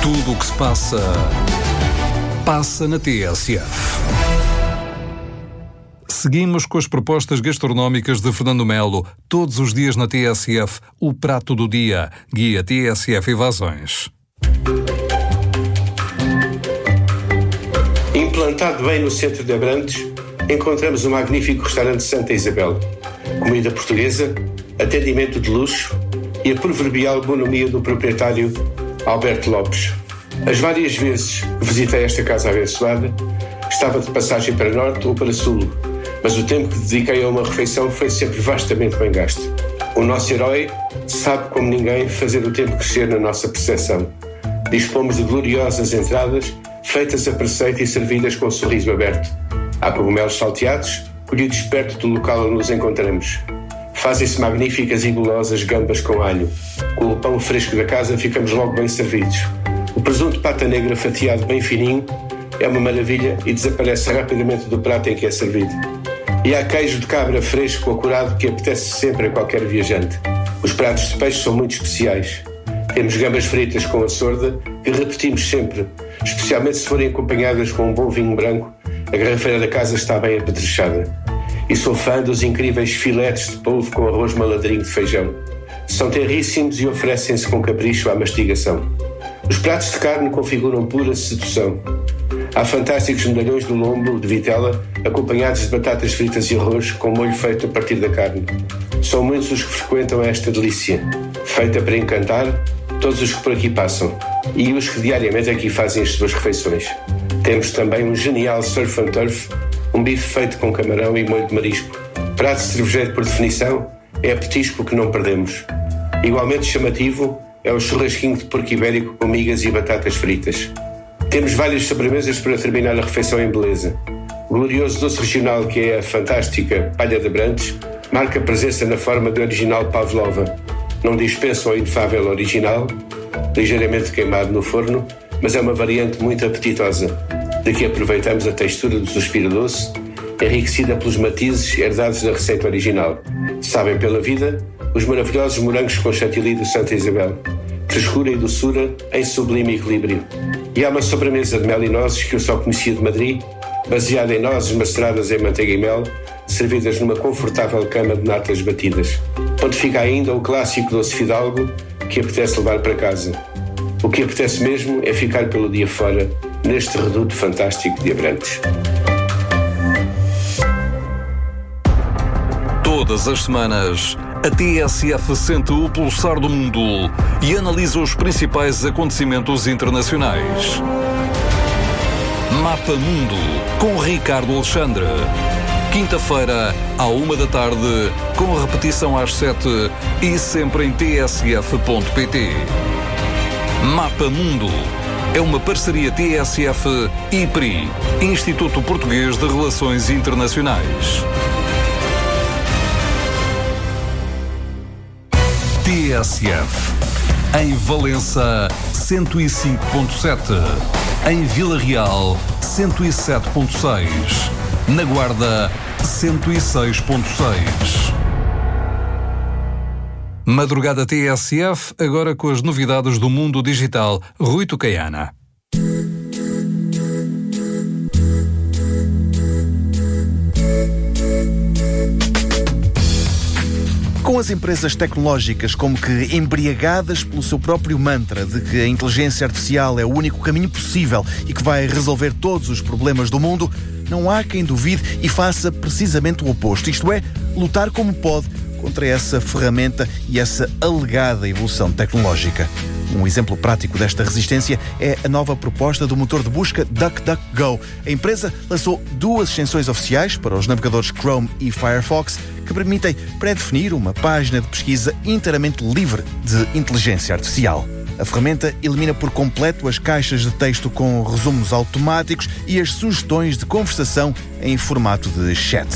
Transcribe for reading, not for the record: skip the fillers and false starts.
Tudo o que se passa, passa na TSF. Seguimos com as propostas gastronómicas de Fernando Melo. Todos os dias na TSF, o prato do dia. Guia TSF Evasões. Implantado bem no centro de Abrantes, encontramos o magnífico restaurante Santa Isabel. Comida portuguesa, atendimento de luxo e a proverbial bonomia do proprietário Alberto Lopes. As várias vezes que visitei esta casa abençoada, estava de passagem para norte ou para sul, mas o tempo que dediquei a uma refeição foi sempre vastamente bem gasto. O nosso herói sabe como ninguém fazer o tempo crescer na nossa percepção. Dispomos de gloriosas entradas, feitas a preceito e servidas com um sorriso aberto. Há cogumelos salteados, colhidos perto do local onde nos encontramos. Fazem-se magníficas e gulosas gambas com alho. Com o pão fresco da casa ficamos logo bem servidos. O presunto pata negra fatiado bem fininho é uma maravilha e desaparece rapidamente do prato em que é servido. E há queijo de cabra fresco ou curado que apetece sempre a qualquer viajante. Os pratos de peixe são muito especiais. Temos gambas fritas com a sorda que repetimos sempre, especialmente se forem acompanhadas com um bom vinho branco. A garrafeira da casa está bem apetrechada. E sou fã dos incríveis filetes de polvo com arroz malandrinho de feijão. São terríssimos e oferecem-se com capricho à mastigação. Os pratos de carne configuram pura sedução. Há fantásticos medalhões do lombo de vitela, acompanhados de batatas fritas e arroz com molho feito a partir da carne. São muitos os que frequentam esta delícia, feita para encantar todos os que por aqui passam e os que diariamente aqui fazem as suas refeições. Temos também um genial surf and turf, um bife feito com camarão e molho de marisco. Prato cervejeiro por definição, é a petisco que não perdemos. Igualmente chamativo é o churrasquinho de porco ibérico com migas e batatas fritas. Temos várias sobremesas para terminar a refeição em beleza. O glorioso doce regional, que é a fantástica palha de Abrantes, marca presença na forma de original pavlova. Não dispensa o inefável original, ligeiramente queimado no forno, mas é uma variante muito apetitosa. Daqui aproveitamos a textura do suspiro doce, enriquecida pelos matizes herdados da receita original. Sabem pela vida os maravilhosos morangos com chantilly do Santa Isabel. Frescura e doçura em sublime equilíbrio. E há uma sobremesa de mel e nozes que eu só conhecia de Madrid, baseada em nozes maceradas em manteiga e mel, servidas numa confortável cama de natas batidas. Onde fica ainda o clássico doce fidalgo que apetece levar para casa. O que apetece mesmo é ficar pelo dia fora, neste reduto fantástico de Abrantes. Todas as semanas, a TSF sente o pulsar do mundo e analisa os principais acontecimentos internacionais. Mapa Mundo, com Ricardo Alexandre. Quinta-feira, à 1h, com repetição às 7h e sempre em tsf.pt. Mapa Mundo é uma parceria TSF e PRI, Instituto Português de Relações Internacionais. TSF. Em Valença, 105.7. Em Vila Real, 107.6. Na Guarda, 106.6. Madrugada TSF, agora com as novidades do mundo digital. Rui Tucaiana. Com as empresas tecnológicas como que embriagadas pelo seu próprio mantra de que a inteligência artificial é o único caminho possível e que vai resolver todos os problemas do mundo, não há quem duvide e faça precisamente o oposto, isto é, lutar como pode contra essa ferramenta e essa alegada evolução tecnológica. Um exemplo prático desta resistência é a nova proposta do motor de busca DuckDuckGo. A empresa lançou 2 extensões oficiais para os navegadores Chrome e Firefox que permitem pré-definir uma página de pesquisa inteiramente livre de inteligência artificial. A ferramenta elimina por completo as caixas de texto com resumos automáticos e as sugestões de conversação em formato de chat.